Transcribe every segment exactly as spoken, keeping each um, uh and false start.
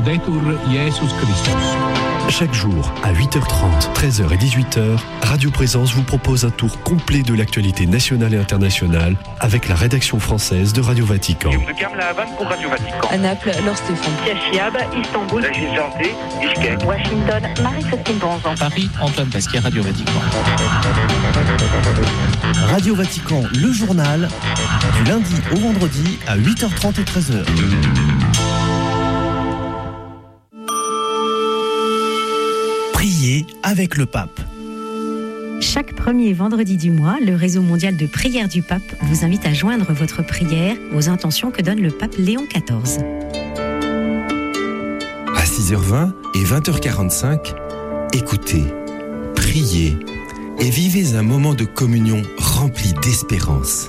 Laudetur Jesus Christus. Chaque jour, à huit heures trente, treize heures et dix-huit heures, Radio Présence vous propose un tour complet de l'actualité nationale et internationale avec la rédaction française de Radio Vatican. Pour Radio Vatican. À Naples, Laure Stéphane. Cachiab, Istanbul. Régis Janté, Bishkek. Washington, Marie-Christine Bonzan. Paris, Antoine Pasquier, Radio Vatican. Radio Vatican, le journal, du lundi au vendredi à huit heures trente et treize heures. Priez avec le pape. Chaque premier vendredi du mois, le réseau mondial de prière du pape vous invite à joindre votre prière aux intentions que donne le pape Léon quatorze. À six heures vingt et vingt heures quarante-cinq, écoutez, priez et vivez un moment de communion rempli d'espérance.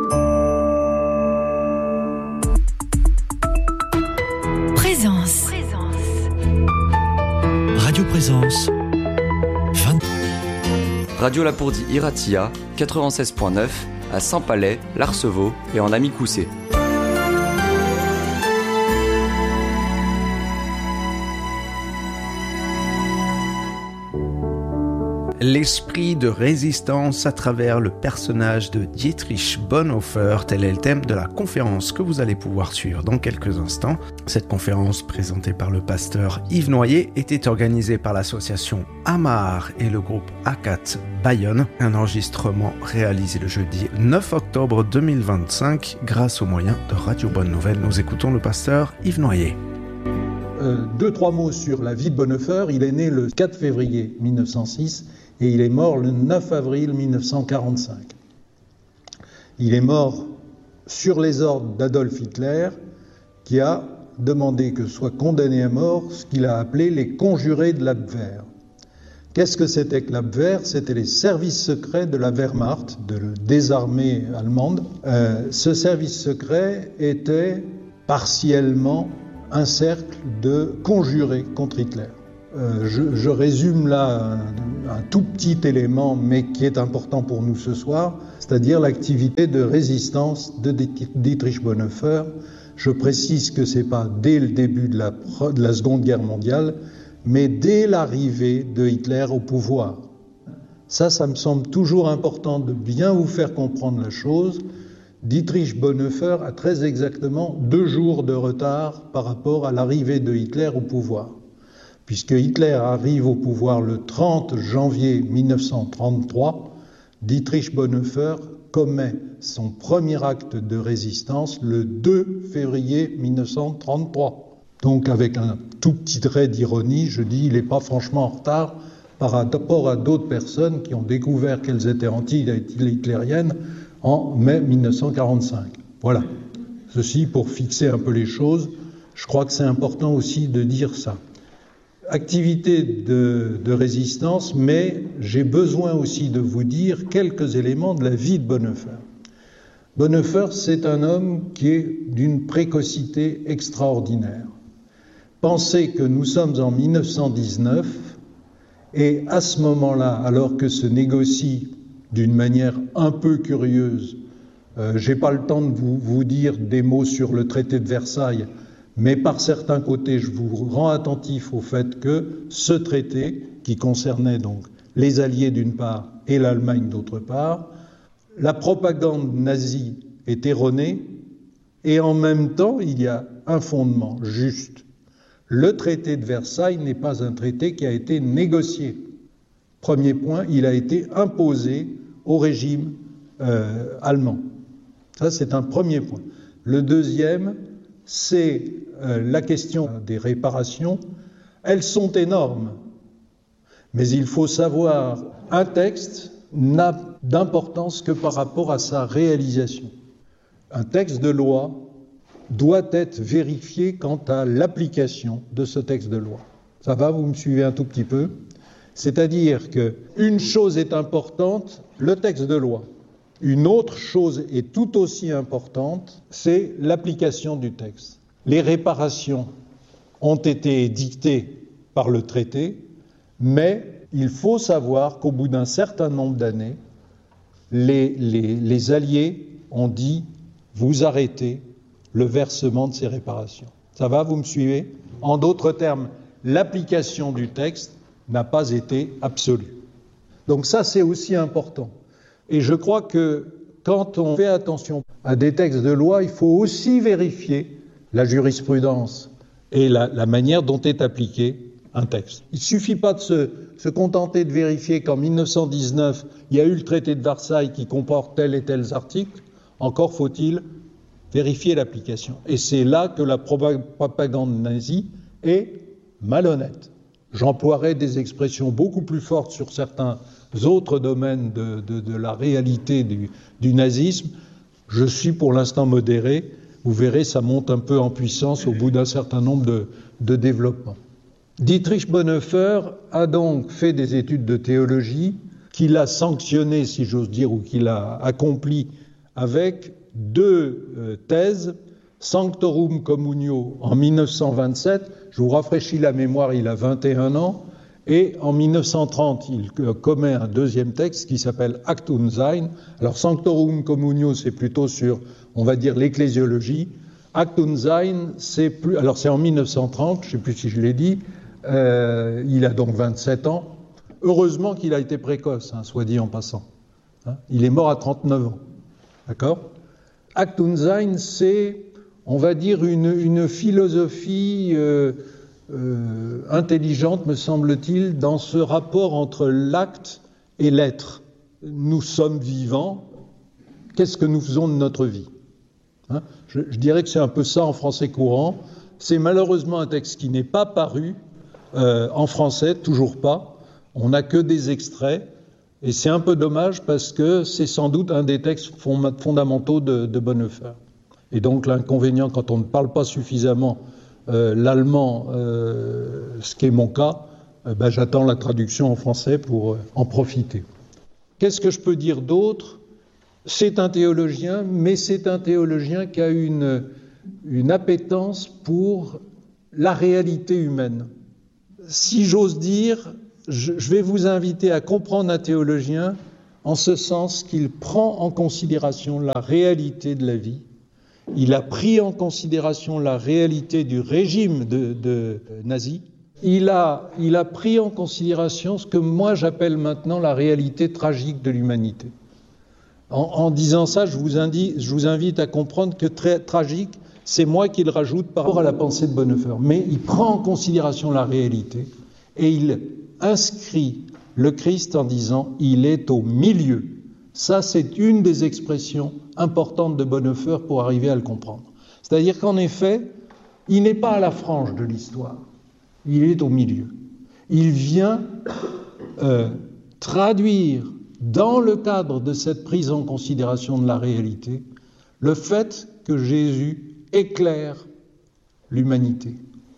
Présence. Radio Présence. vingt... Radio Lapourdie Iratia, quatre-vingt-seize virgule neuf, à Saint-Palais, l'Arceveau et en Amicoussé. L'esprit de résistance à travers le personnage de Dietrich Bonhoeffer, tel est le thème de la conférence que vous allez pouvoir suivre dans quelques instants. Cette conférence, présentée par le pasteur Yves Noyer, était organisée par l'association Amar et le groupe ACAT Bayonne. Un enregistrement réalisé le jeudi neuf octobre deux mille vingt-cinq grâce aux moyens de Radio Bonne Nouvelle. Nous écoutons le pasteur Yves Noyer. Euh, deux, trois mots sur la vie de Bonhoeffer. Il est né le quatre février mille neuf cent six et il est mort le neuf avril mille neuf cent quarante-cinq. Il est mort sur les ordres d'Adolf Hitler, qui a demandé que soient condamnés à mort ce qu'il a appelé les conjurés de l'Abwehr. Qu'est-ce que c'était que l'Abwehr ? C'était les services secrets de la Wehrmacht, de, des armées allemandes. Euh, ce service secret était partiellement un cercle de conjurés contre Hitler. Euh, je, je résume là un, un tout petit élément, mais qui est important pour nous ce soir, c'est-à-dire l'activité de résistance de Dietrich Bonhoeffer. Je précise que ce n'est pas dès le début de la, de la Seconde Guerre mondiale, mais dès l'arrivée de Hitler au pouvoir. Ça, ça me semble toujours important de bien vous faire comprendre la chose. Dietrich Bonhoeffer a très exactement deux jours de retard par rapport à l'arrivée de Hitler au pouvoir. Puisque Hitler arrive au pouvoir le trente janvier mille neuf cent trente-trois, Dietrich Bonhoeffer commet son premier acte de résistance le deux février mille neuf cent trente-trois. Donc avec un tout petit trait d'ironie, je dis il n'est pas franchement en retard par rapport à d'autres personnes qui ont découvert qu'elles étaient anti-hitlériennes en mai mille neuf cent quarante-cinq. Voilà. Ceci pour fixer un peu les choses. Je crois que c'est important aussi de dire ça. Activité de, de résistance, mais j'ai besoin aussi de vous dire quelques éléments de la vie de Bonhoeffer. Bonhoeffer, c'est un homme qui est d'une précocité extraordinaire. Pensez que nous sommes en mille neuf cent dix-neuf, et à ce moment-là, alors que se négocie d'une manière un peu curieuse, euh, j'ai pas le temps de vous, vous dire des mots sur le traité de Versailles, mais par certains côtés, je vous rends attentif au fait que ce traité, qui concernait donc les Alliés d'une part et l'Allemagne d'autre part, la propagande nazie est erronée et en même temps, il y a un fondement juste. Le traité de Versailles n'est pas un traité qui a été négocié. Premier point, il a été imposé au régime euh, allemand. Ça, c'est un premier point. Le deuxième, c'est euh, la question des réparations. Elles sont énormes, mais il faut savoir, un texte n'a d'importance que par rapport à sa réalisation. Un texte de loi doit être vérifié quant à l'application de ce texte de loi. Ça va, vous me suivez un tout petit peu ? C'est-à-dire qu'une chose est importante, le texte de loi. Une autre chose est tout aussi importante, c'est l'application du texte. Les réparations ont été dictées par le traité, mais il faut savoir qu'au bout d'un certain nombre d'années, les, les, les Alliés ont dit « vous arrêtez le versement de ces réparations ». Ça va, vous me suivez? En d'autres termes, l'application du texte n'a pas été absolue. Donc ça, c'est aussi important. Et je crois que quand on fait attention à des textes de loi, il faut aussi vérifier la jurisprudence et la, la manière dont est appliqué un texte. Il ne suffit pas de se, se contenter de vérifier qu'en mille neuf cent dix-neuf, il y a eu le traité de Versailles qui comporte tel et tel article. Encore faut-il vérifier l'application. Et c'est là que la propagande nazie est malhonnête. J'emploierai des expressions beaucoup plus fortes sur certains autres domaines de, de, de la réalité du, du nazisme. Je suis pour l'instant modéré. Vous verrez, ça monte un peu en puissance au bout d'un certain nombre de, de développements. Dietrich Bonhoeffer a donc fait des études de théologie qu'il a sanctionnées, si j'ose dire, ou qu'il a accomplies avec deux euh, thèses, Sanctorum Communio en mille neuf cent vingt-sept, je vous rafraîchis la mémoire, il a vingt et un ans, et en mille neuf cent trente, il commet un deuxième texte qui s'appelle Actum Sein. Alors Sanctorum Communio, c'est plutôt sur, on va dire, l'ecclésiologie. Actum Sein, c'est plus, alors c'est en mille neuf cent trente, je ne sais plus si je l'ai dit, euh, il a donc vingt-sept ans. Heureusement qu'il a été précoce, hein, soit dit en passant. Hein, il est mort à trente-neuf ans. D'accord ? Actum Sein, c'est, on va dire, une, une philosophie euh, euh, intelligente, me semble-t-il, dans ce rapport entre l'acte et l'être. Nous sommes vivants, qu'est-ce que nous faisons de notre vie ? Hein ? je, je dirais que c'est un peu ça en français courant. C'est malheureusement un texte qui n'est pas paru euh, en français, toujours pas. On n'a que des extraits. Et c'est un peu dommage parce que c'est sans doute un des textes fondamentaux de, de Bonhoeffer. Et donc l'inconvénient, quand on ne parle pas suffisamment euh, l'allemand, euh, ce qui est mon cas, euh, ben, j'attends la traduction en français pour euh, en profiter. Qu'est-ce que je peux dire d'autre ? C'est un théologien, mais c'est un théologien qui a une, une appétence pour la réalité humaine. Si j'ose dire, je, je vais vous inviter à comprendre un théologien en ce sens qu'il prend en considération la réalité de la vie. Il a pris en considération la réalité du régime de, de nazi. Il a, il a pris en considération ce que moi j'appelle maintenant la réalité tragique de l'humanité. En, en disant ça, je vous, indique, je vous invite à comprendre que très tragique, c'est moi qui le rajoute par rapport à la pensée de Bonhoeffer. Mais il prend en considération la réalité et il inscrit le Christ en disant « il est au milieu ». Ça, c'est une des expressions importantes de Bonhoeffer pour arriver à le comprendre. C'est-à-dire qu'en effet, il n'est pas à la frange de l'histoire, il est au milieu. Il vient euh, traduire dans le cadre de cette prise en considération de la réalité le fait que Jésus éclaire l'humanité.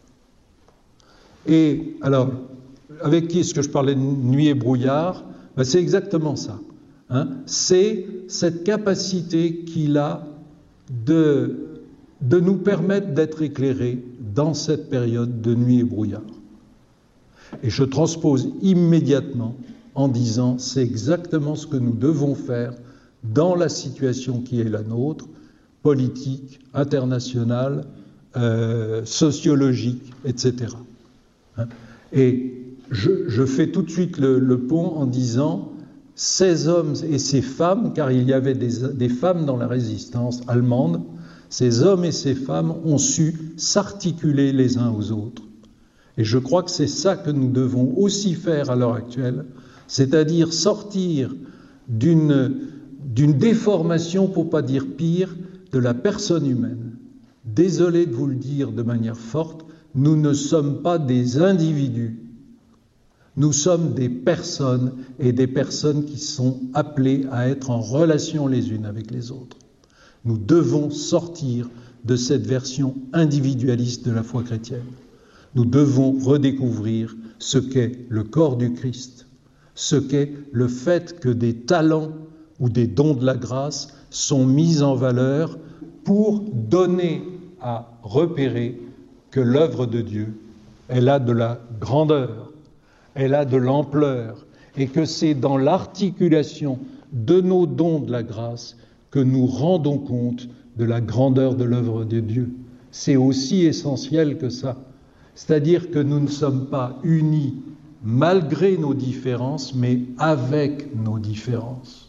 Et alors, avec qui est-ce que je parlais de nuit et brouillard ? Ben, c'est exactement ça. Hein, c'est cette capacité qu'il a de, de nous permettre d'être éclairés dans cette période de nuit et brouillard. Et je transpose immédiatement en disant c'est exactement ce que nous devons faire dans la situation qui est la nôtre, politique, internationale, euh, sociologique, et cetera. Hein, et je, je fais tout de suite le, le pont en disant ces hommes et ces femmes, car il y avait des, des femmes dans la résistance allemande, ces hommes et ces femmes ont su s'articuler les uns aux autres. Et je crois que c'est ça que nous devons aussi faire à l'heure actuelle, c'est-à-dire sortir d'une, d'une déformation, pour ne pas dire pire, de la personne humaine. Désolé de vous le dire de manière forte, nous ne sommes pas des individus. Nous sommes des personnes et des personnes qui sont appelées à être en relation les unes avec les autres. Nous devons sortir de cette version individualiste de la foi chrétienne. Nous devons redécouvrir ce qu'est le corps du Christ, ce qu'est le fait que des talents ou des dons de la grâce sont mis en valeur pour donner à repérer que l'œuvre de Dieu, elle a de la grandeur, elle a de l'ampleur, et que c'est dans l'articulation de nos dons de la grâce que nous rendons compte de la grandeur de l'œuvre de Dieu. c'est aussi essentiel que ça. C'est-à-dire que nous ne sommes pas unis malgré nos différences, mais avec nos différences.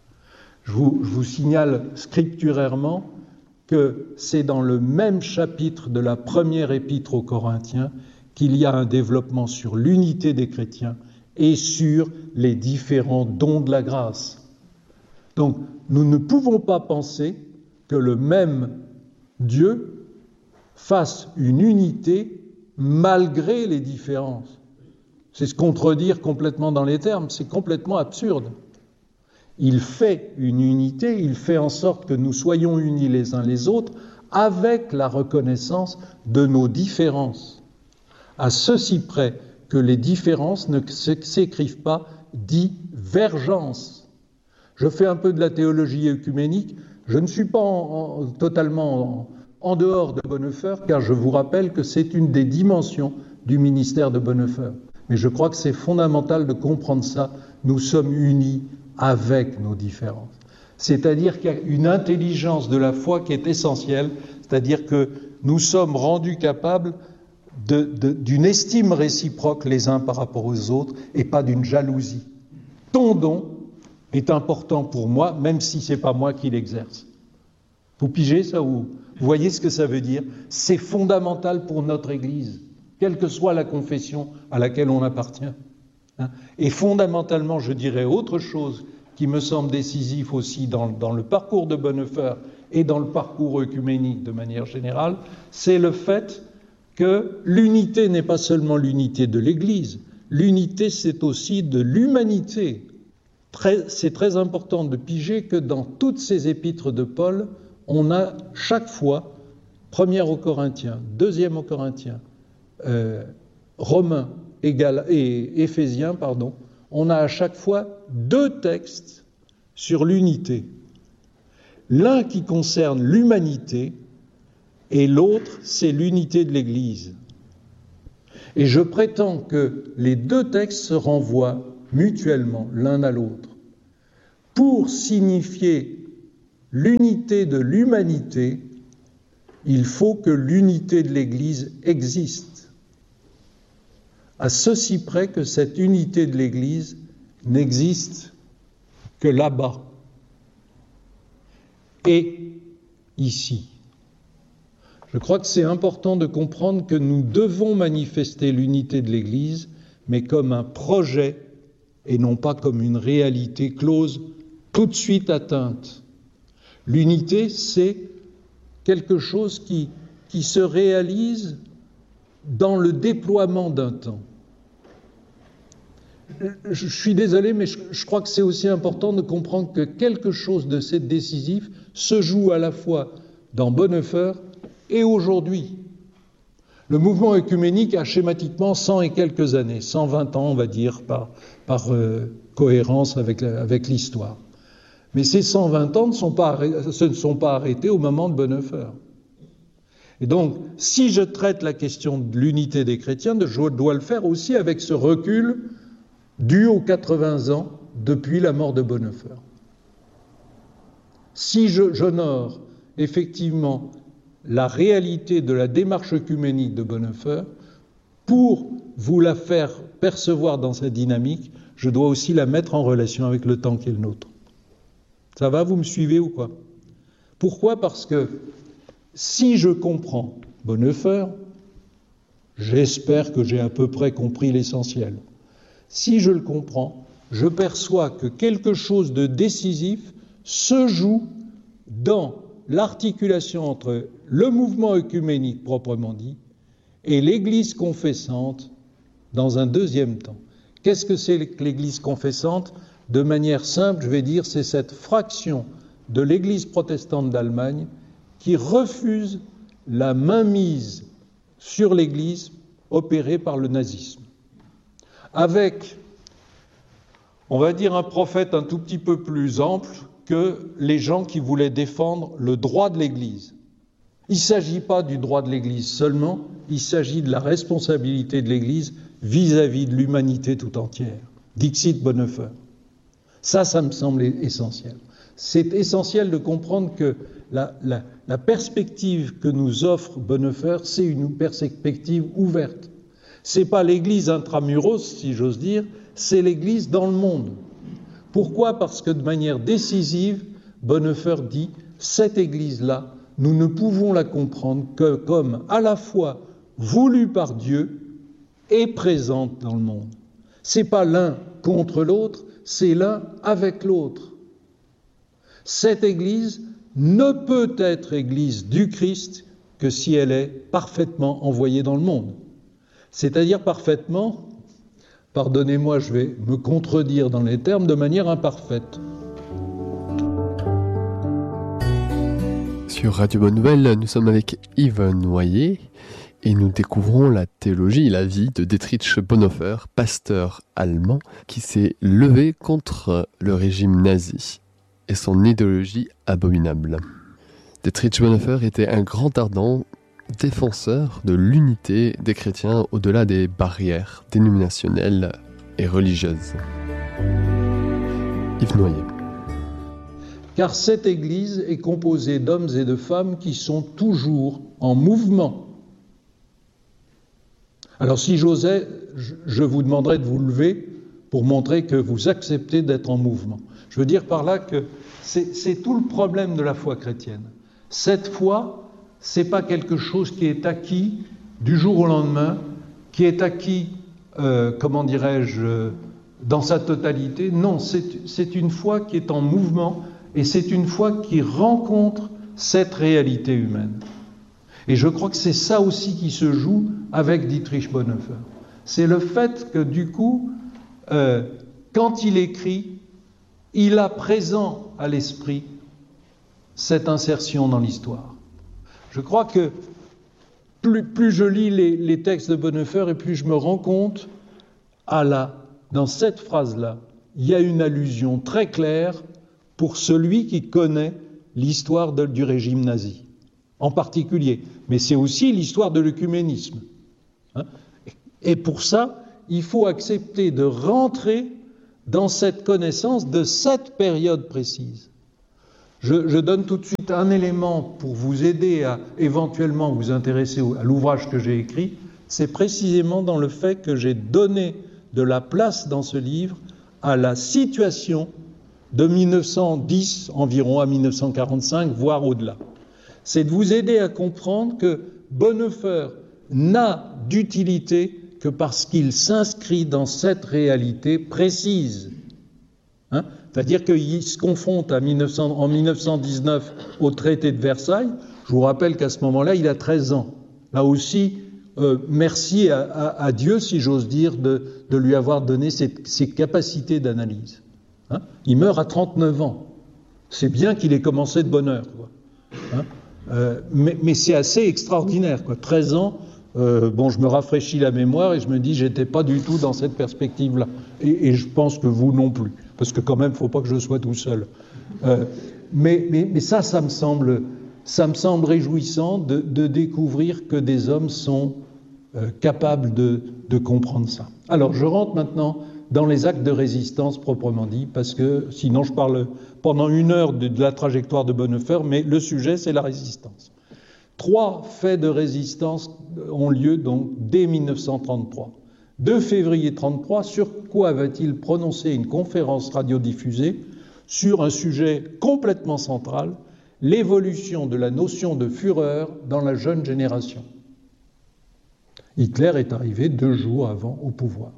Je vous, je vous signale scripturairement que c'est dans le même chapitre de la première épître aux Corinthiens qu'il y a un développement sur l'unité des chrétiens et sur les différents dons de la grâce. Donc, nous ne pouvons pas penser que le même Dieu fasse une unité malgré les différences. C'est se contredire complètement dans les termes, c'est complètement absurde. Il fait une unité, il fait en sorte que nous soyons unis les uns les autres avec la reconnaissance de nos différences, à ceci près que les différences ne s'écrivent pas divergences. Je fais un peu de la théologie œcuménique, je ne suis pas en, en, totalement en, en dehors de Bonhoeffer, car je vous rappelle que c'est une des dimensions du ministère de Bonhoeffer. Mais je crois que c'est fondamental de comprendre ça. Nous sommes unis avec nos différences. C'est-à-dire qu'il y a une intelligence de la foi qui est essentielle, c'est-à-dire que nous sommes rendus capables de, de, d'une estime réciproque les uns par rapport aux autres et pas d'une jalousie. Ton don est important pour moi, même si ce n'est pas moi qui l'exerce. Vous pigez ça ou vous voyez ce que ça veut dire? C'est fondamental pour notre Église, quelle que soit la confession à laquelle on appartient. Hein? Et fondamentalement, je dirais autre chose qui me semble décisif aussi dans, dans le parcours de Bonhoeffer et dans le parcours œcuménique de manière générale, c'est le fait que l'unité n'est pas seulement l'unité de l'Église, l'unité c'est aussi de l'humanité. Très, c'est très important de piger que dans toutes ces épîtres de Paul, on a chaque fois, première aux Corinthiens, deuxième aux Corinthiens, euh, Romains et, Gal- et Éphésiens, pardon, on a à chaque fois deux textes sur l'unité. L'un qui concerne l'humanité et l'autre, c'est l'unité de l'Église. Et je prétends que les deux textes se renvoient mutuellement l'un à l'autre pour signifier l'unité de l'humanité. Il faut que l'unité de l'Église existe, à ceci près que cette unité de l'Église n'existe que là-bas et ici. Je crois que c'est important de comprendre que nous devons manifester l'unité de l'Église, mais comme un projet et non pas comme une réalité close, tout de suite atteinte. L'unité, c'est quelque chose qui, qui se réalise dans le déploiement d'un temps. Je suis désolé, mais je, je crois que c'est aussi important de comprendre que quelque chose de cette décisif se joue à la fois dans Bonhoeffer et aujourd'hui. Le mouvement œcuménique a schématiquement cent et quelques années, cent vingt ans, on va dire, par, par euh, cohérence avec, la, avec l'histoire. Mais ces cent vingt ans ne sont pas arrêtés, se ne sont pas arrêtés au moment de Bonhoeffer. Et donc, si je traite la question de l'unité des chrétiens, je dois le faire aussi avec ce recul dû aux quatre-vingts ans depuis la mort de Bonhoeffer. Si je, j'honore effectivement la réalité de la démarche œcuménique de Bonhoeffer, pour vous la faire percevoir dans sa dynamique, je dois aussi la mettre en relation avec le temps qui est le nôtre. Ça va, vous me suivez ou quoi? Pourquoi? Parce que si je comprends Bonhoeffer, j'espère que j'ai à peu près compris l'essentiel. Si je le comprends, je perçois que quelque chose de décisif se joue dans l'articulation entre le mouvement œcuménique proprement dit et l'Église confessante dans un deuxième temps. Qu'est-ce que c'est que l'Église confessante? De manière simple, je vais dire, c'est cette fraction de l'Église protestante d'Allemagne qui refuse la mainmise sur l'Église opérée par le nazisme. Avec, on va dire, un prophète un tout petit peu plus ample que les gens qui voulaient défendre le droit de l'Église. Il ne s'agit pas du droit de l'Église seulement, il s'agit de la responsabilité de l'Église vis-à-vis de l'humanité tout entière. Dixit Bonhoeffer. Ça, ça me semble essentiel. c'est essentiel de comprendre que la, la, la perspective que nous offre Bonhoeffer, c'est une perspective ouverte. C'est pas l'Église intramuros, si j'ose dire, c'est l'Église dans le monde. Pourquoi ? Parce que de manière décisive, Bonhoeffer dit, cette Église-là, nous ne pouvons la comprendre que comme à la fois voulue par Dieu et présente dans le monde. C'est pas l'un contre l'autre, c'est l'un avec l'autre. Cette Église ne peut être Église du Christ que si elle est parfaitement envoyée dans le monde. C'est-à-dire parfaitement, pardonnez-moi, je vais me contredire dans les termes, de manière imparfaite. Sur Radio Bonne Nouvelle, nous sommes avec Yves Noyer et nous découvrons la théologie et la vie de Dietrich Bonhoeffer, pasteur allemand qui s'est levé contre le régime nazi et son idéologie abominable. Dietrich Bonhoeffer était un grand ardent défenseur de l'unité des chrétiens au-delà des barrières dénominationnelles et religieuses. Yves Noyer. Car cette Église est composée d'hommes et de femmes qui sont toujours en mouvement. Alors si j'osais, je vous demanderais de vous lever pour montrer que vous acceptez d'être en mouvement. Je veux dire par là que c'est, c'est tout le problème de la foi chrétienne. Cette foi, c'est pas quelque chose qui est acquis du jour au lendemain, qui est acquis, euh, comment dirais-je, dans sa totalité. Non, c'est, c'est une foi qui est en mouvement et c'est une foi qui rencontre cette réalité humaine. Et je crois que c'est ça aussi qui se joue avec Dietrich Bonhoeffer. C'est le fait que du coup, euh, quand il écrit, il a présent à l'esprit cette insertion dans l'histoire. Je crois que plus, plus je lis les, les textes de Bonhoeffer et plus je me rends compte, à la, dans cette phrase-là, il y a une allusion très claire pour celui qui connaît l'histoire de, du régime nazi, en particulier. Mais c'est aussi l'histoire de l'œcuménisme. Hein ? Et pour ça, il faut accepter de rentrer dans cette connaissance de cette période précise. Je, je donne tout de suite un élément pour vous aider à éventuellement vous intéresser à l'ouvrage que j'ai écrit. C'est précisément dans le fait que j'ai donné de la place dans ce livre à la situation de mille neuf cent dix environ à mille neuf cent quarante-cinq, voire au-delà. C'est de vous aider à comprendre que Bonhoeffer n'a d'utilité que parce qu'il s'inscrit dans cette réalité précise. Hein ? C'est-à-dire qu'il se confronte à mille neuf cents, en mille neuf cent dix-neuf au traité de Versailles. Je vous rappelle qu'à ce moment-là, il a treize ans. Là aussi, euh, merci à, à, à Dieu, si j'ose dire, de, de lui avoir donné ses, ses capacités d'analyse. Hein ? Il meurt à trente-neuf ans. C'est bien qu'il ait commencé de bonne heure, quoi. Hein ? euh, mais, mais c'est assez extraordinaire, quoi. treize ans, euh, bon, je me rafraîchis la mémoire et je me dis, j'étais pas du tout dans cette perspective-là. Et, et je pense que vous non plus. Parce que quand même, il ne faut pas que je sois tout seul. Euh, mais, mais, mais ça, ça me semble, ça me semble réjouissant de, de découvrir que des hommes sont euh, capables de, de comprendre ça. Alors, je rentre maintenant dans les actes de résistance proprement dit, parce que sinon je parle pendant une heure de, de la trajectoire de Bonhoeffer, mais le sujet, c'est la résistance. Trois faits de résistance ont lieu donc dès mille neuf cent trente-trois. deux février trente-trois, sur quoi va-t-il prononcer une conférence radiodiffusée sur un sujet complètement central, l'évolution de la notion de Führer dans la jeune génération. Hitler est arrivé deux jours avant au pouvoir.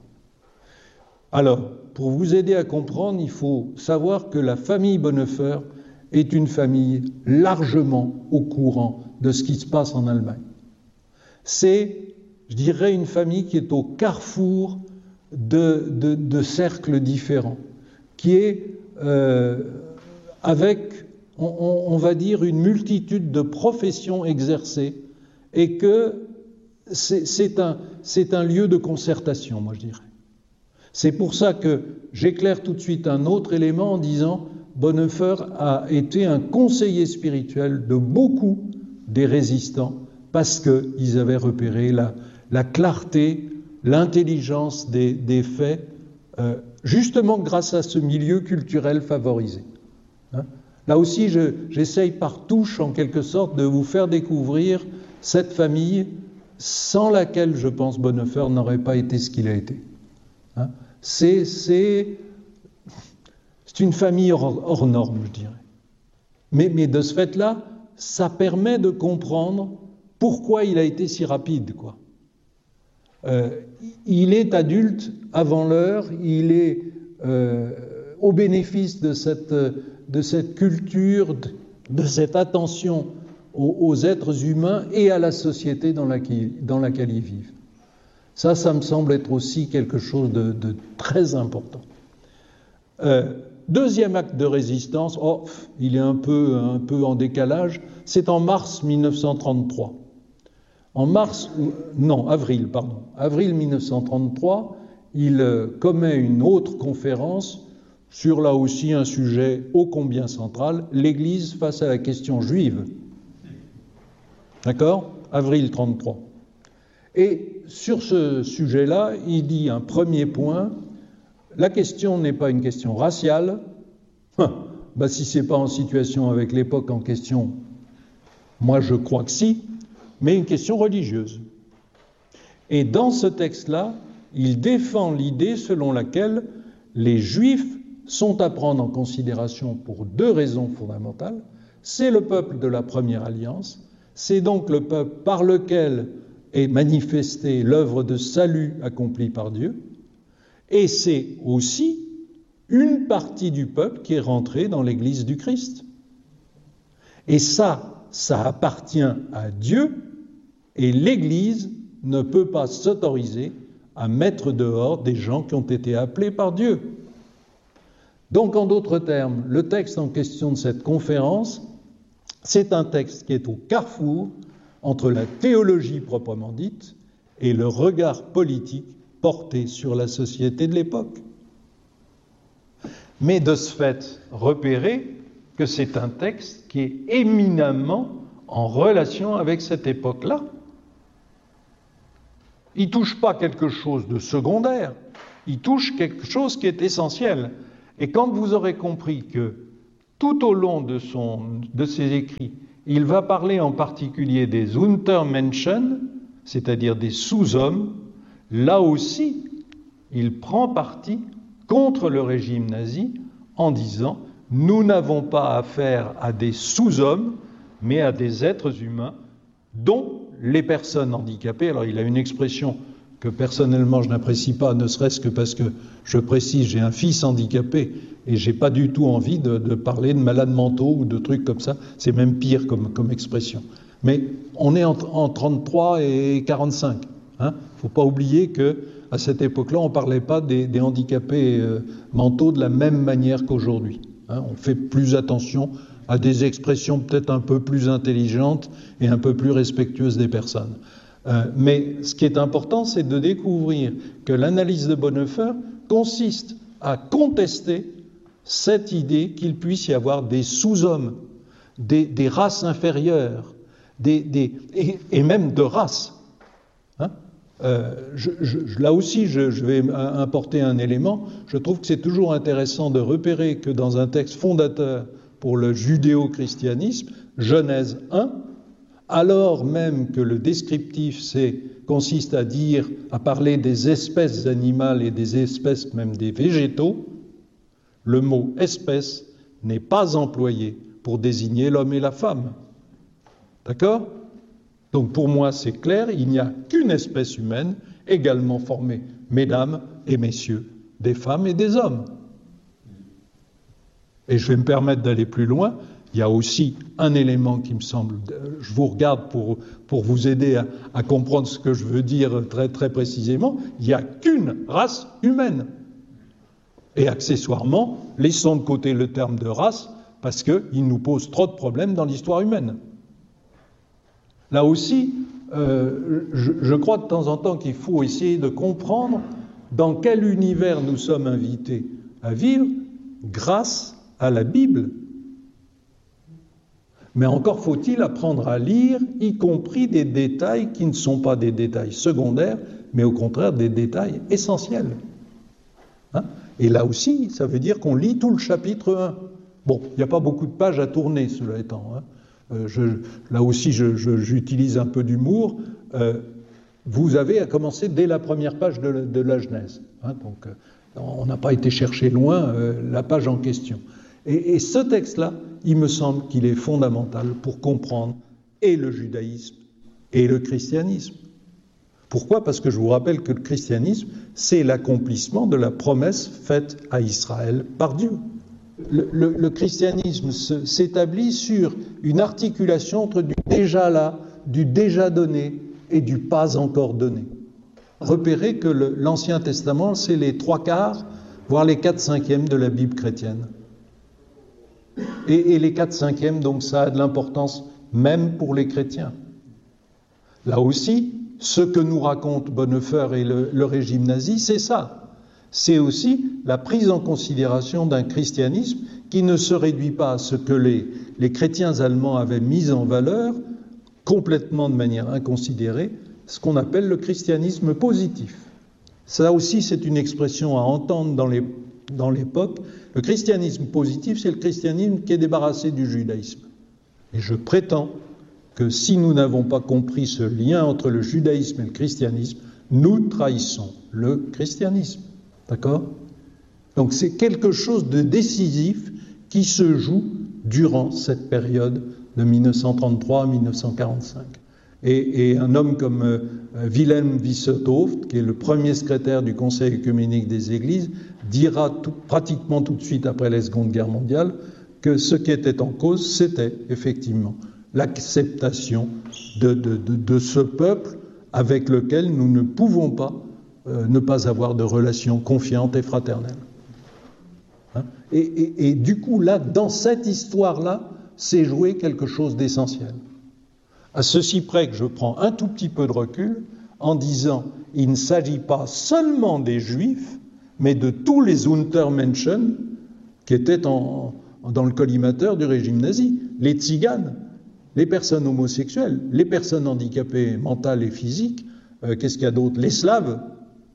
Alors, pour vous aider à comprendre, il faut savoir que la famille Bonhoeffer est une famille largement au courant de ce qui se passe en Allemagne. C'est, je dirais, une famille qui est au carrefour de, de, de cercles différents, qui est euh, avec, on, on va dire, une multitude de professions exercées, et que c'est, c'est, un, c'est un lieu de concertation, moi je dirais. C'est pour ça que j'éclaire tout de suite un autre élément en disant Bonhoeffer a été un conseiller spirituel de beaucoup des résistants parce qu'ils avaient repéré la, la clarté, l'intelligence des, des faits, euh, justement grâce à ce milieu culturel favorisé. Hein ? Là aussi, je, j'essaye par touche, en quelque sorte, de vous faire découvrir cette famille sans laquelle, je pense, Bonhoeffer n'aurait pas été ce qu'il a été. Hein? C'est, c'est, c'est une famille hors, hors norme, je dirais. Mais, mais de ce fait-là, ça permet de comprendre pourquoi il a été si rapide, quoi. Euh, il est adulte avant l'heure, il est euh, au bénéfice de cette, de cette culture, de cette attention aux, aux êtres humains et à la société dans laquelle, dans laquelle ils vivent. Ça, ça me semble être aussi quelque chose de, de très important. Euh, deuxième acte de résistance, oh, il est un peu, un peu en décalage, c'est en mars mille neuf cent trente-trois. En mars, non, avril, pardon, avril mille neuf cent trente-trois, il commet une autre conférence sur là aussi un sujet ô combien central, l'Église face à la question juive. D'accord ? Avril trente-trois. Et sur ce sujet-là, il dit un premier point, la question n'est pas une question raciale. Ben, si ce n'est pas en situation avec l'époque en question, moi je crois que si, mais une question religieuse. Et dans ce texte-là, il défend l'idée selon laquelle les Juifs sont à prendre en considération pour deux raisons fondamentales. C'est le peuple de la première alliance, c'est donc le peuple par lequel est manifestée l'œuvre de salut accomplie par Dieu, et c'est aussi une partie du peuple qui est rentrée dans l'Église du Christ. Et ça, ça appartient à Dieu, et l'Église ne peut pas s'autoriser à mettre dehors des gens qui ont été appelés par Dieu. Donc, en d'autres termes, le texte en question de cette conférence, c'est un texte qui est au carrefour entre la théologie proprement dite et le regard politique porté sur la société de l'époque. Mais de ce fait, repérez que c'est un texte qui est éminemment en relation avec cette époque-là. Il ne touche pas quelque chose de secondaire, il touche quelque chose qui est essentiel. Et quand vous aurez compris que tout au long de, son, de ses écrits, il va parler en particulier des Untermenschen, c'est-à-dire des sous-hommes, là aussi, il prend parti contre le régime nazi en disant « Nous n'avons pas affaire à des sous-hommes, mais à des êtres humains dont les personnes handicapées ». Alors il a une expression que personnellement je n'apprécie pas, ne serait-ce que parce que, je précise, j'ai un fils handicapé et j'ai pas du tout envie de, de parler de malades mentaux ou de trucs comme ça, c'est même pire comme, comme expression. Mais on est en, en trente-trois et quarante-cinq. Hein. Faut pas oublier que à cette époque-là, on ne parlait pas des, des handicapés euh, mentaux de la même manière qu'aujourd'hui. Hein. On fait plus attention à des expressions peut-être un peu plus intelligentes et un peu plus respectueuses des personnes. Euh, mais ce qui est important, c'est de découvrir que l'analyse de Bonhoeffer consiste à contester cette idée qu'il puisse y avoir des sous-hommes, des, des races inférieures, des, des, et, et même de races. Hein euh, je, je, là aussi, je, je vais importer un élément. Je trouve que c'est toujours intéressant de repérer que dans un texte fondateur pour le judéo-christianisme, Genèse un, alors même que le descriptif c'est, consiste à dire, à parler des espèces animales et des espèces même des végétaux, le mot « espèce » n'est pas employé pour désigner l'homme et la femme. D'accord ? Donc pour moi c'est clair, il n'y a qu'une espèce humaine, également formée, mesdames et messieurs, des femmes et des hommes. Et je vais me permettre d'aller plus loin. Il y a aussi un élément qui me semble, je vous regarde pour, pour vous aider à, à comprendre ce que je veux dire très, très précisément, il n'y a qu'une race humaine. Et accessoirement, laissons de côté le terme de race, parce qu'il nous pose trop de problèmes dans l'histoire humaine. Là aussi, euh, je, je crois de temps en temps qu'il faut essayer de comprendre dans quel univers nous sommes invités à vivre grâce à la Bible. Mais encore faut-il apprendre à lire, y compris des détails qui ne sont pas des détails secondaires, mais au contraire des détails essentiels. Hein ? Et là aussi, ça veut dire qu'on lit tout le chapitre un. Bon, il n'y a pas beaucoup de pages à tourner, cela étant. Hein. Euh, je, là aussi, je, je, j'utilise un peu d'humour. Euh, vous avez à commencer dès la première page de, de la Genèse. Hein, donc, euh, on n'a pas été chercher loin euh, la page en question. Et, et ce texte-là, il me semble qu'il est fondamental pour comprendre et le judaïsme et le christianisme. Pourquoi ? Parce que je vous rappelle que le christianisme, c'est l'accomplissement de la promesse faite à Israël par Dieu. Le, le, le christianisme se, s'établit sur une articulation entre du déjà là, du déjà donné et du pas encore donné. Repérez que le, l'Ancien Testament, c'est les trois quarts, voire les quatre cinquièmes de la Bible chrétienne. Et, et les quatre cinquièmes, donc ça a de l'importance même pour les chrétiens. Là aussi, ce que nous raconte Bonhoeffer et le, le régime nazi, c'est ça. C'est aussi la prise en considération d'un christianisme qui ne se réduit pas à ce que les, les chrétiens allemands avaient mis en valeur, complètement de manière inconsidérée, ce qu'on appelle le christianisme positif. Ça aussi, c'est une expression à entendre dans, les, dans l'époque. Le christianisme positif, c'est le christianisme qui est débarrassé du judaïsme. Et je prétends que si nous n'avons pas compris ce lien entre le judaïsme et le christianisme, nous trahissons le christianisme. D'accord ? Donc c'est quelque chose de décisif qui se joue durant cette période de dix-neuf cent trente-trois à dix-neuf cent quarante-cinq. Et, et un homme comme euh, Wilhelm Wisserhoeft, qui est le premier secrétaire du Conseil œcuménique des Églises, dira tout, pratiquement tout de suite après la Seconde Guerre mondiale que ce qui était en cause, c'était effectivement l'acceptation de, de, de, de ce peuple avec lequel nous ne pouvons pas euh, ne pas avoir de relations confiantes et fraternelles. Hein ? et, et, et du coup, là, dans cette histoire-là, s'est joué quelque chose d'essentiel. À ceci près que je prends un tout petit peu de recul en disant il ne s'agit pas seulement des Juifs, mais de tous les Untermenschen qui étaient en, dans le collimateur du régime nazi, les tziganes, les personnes homosexuelles, les personnes handicapées mentales et physiques, euh, qu'est-ce qu'il y a d'autre ? Les Slaves. Hein ?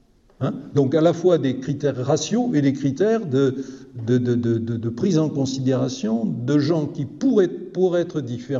Donc à la fois des critères raciaux et des critères de, de, de, de, de, de prise en considération de gens qui pourraient, pourraient être différents.